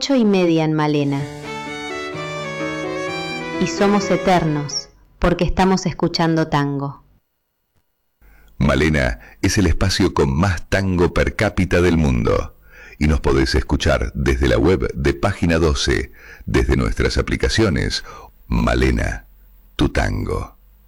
8:30 en Malena. Y somos eternos, porque estamos escuchando tango. Malena es el espacio con más tango per cápita del mundo. Y nos podés escuchar desde la web de Página 12, desde nuestras aplicaciones. Malena, tu tango.